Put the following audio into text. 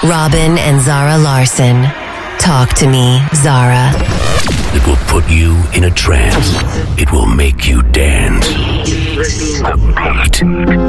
Robin and Zara Larson. Talk to me, Zara. It will put you in a trance. It will make you dance. The beat